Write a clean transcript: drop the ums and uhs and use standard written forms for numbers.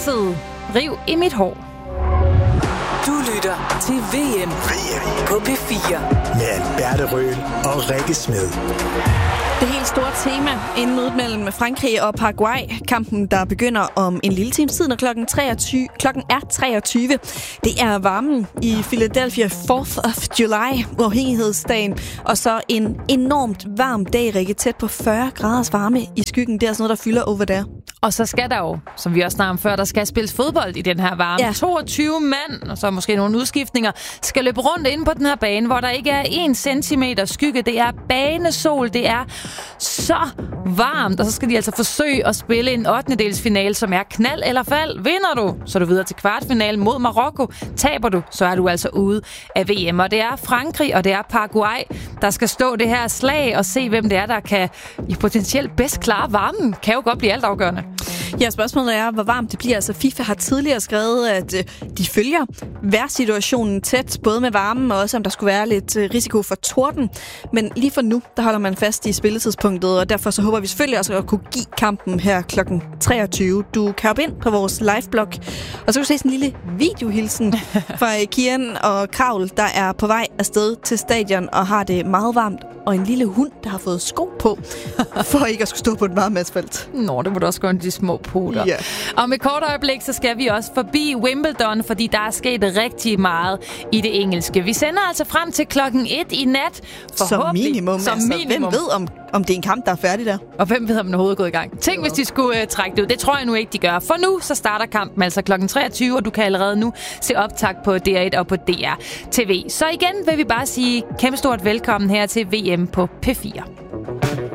Glasset. Riv i mit hår. Du lytter til VM på P4. Med Alberte Røhl og Rikke Smed. Det helt store tema inden mødet mellem Frankrig og Paraguay. Kampen, der begynder om en lille times tid, når klokken er 23. Det er varmen i Philadelphia 4th of July, uafhængighedsdagen. Og så en enormt varm dag, Rikke, tæt på 40 graders varme i skyggen. Det er sådan noget, der fylder over der. Og så skal der jo, som vi også snakkede om før, der skal spilles fodbold i den her varme. Ja. 22 mand, og så måske nogle udskiftninger, skal løbe rundt inde på den her bane, hvor der ikke er 1 centimeter skygge. Det er banesol, det er så varmt, og så skal de altså forsøge at spille en 8. finale, som er knald eller fald. Vinder du, så er du videre til kvartfinalen mod Marokko. Taber du, så er du altså ude af VM. Og det er Frankrig, og det er Paraguay, der skal stå det her slag og se, hvem det er, der kan potentielt bedst klare varmen. Kan jo godt blive altafgørende. Ja, spørgsmålet er, hvor varmt det bliver. Altså, FIFA har tidligere skrevet, at de følger vejrsituationen tæt, både med varmen og også, om der skulle være lidt risiko for torden. Men lige for nu, der holder man fast i spilletidspunktet, og derfor så håber vi selvfølgelig også at kunne give kampen her klokken 23. Du kan hoppe ind på vores liveblog, og så kan du se sådan en lille videohilsen fra Kian og Kravl, der er på vej afsted til stadion og har det meget varmt, og en lille hund, der har fået sko på, for ikke at skulle stå på en varm asfalt. Nå, det må du også gøre de små poter. Yeah. Og med kort øjeblik, så skal vi også forbi Wimbledon, fordi der er sket rigtig meget i det engelske. Vi sender altså frem til klokken 1 i nat. Som minimum. Hvem ved, om det er en kamp, der er færdig der? Og hvem ved, om den overhovedet er gået i gang? Tænk, hvis de skulle trække det ud. Det tror jeg nu ikke, de gør. For nu, så starter kampen altså klokken 23, og du kan allerede nu se optag på DR1 og på DR TV. Så igen vil vi bare sige kæmpe stort velkommen her til VM på P4.